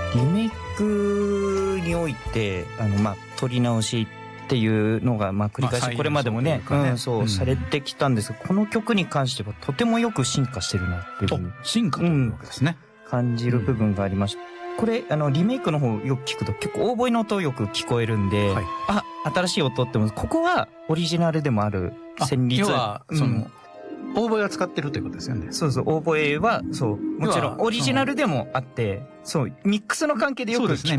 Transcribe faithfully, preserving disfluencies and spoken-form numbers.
リメイクにおいて、あの、まあ、撮り直しっていうのが、まあ、繰り返しこれまでもね、 まあねうん、そう、 うん、 されてきたんですが、この曲に関してはとてもよく進化してるなっていうふうに進化というわけですね。 感じる部分がありました。これ、あの、リメイクの方よく聞くと結構オーボエの音よく聞こえるんで、 はい、 あ、新しい音っても、ここはオリジナルでもある旋律。 要は、その、 うんオーボエが使ってるということですよね。 そうそう、オーボエは、そう、もちろんオリジナルでもあって、そう、ミックスの関係でよく聞こえる。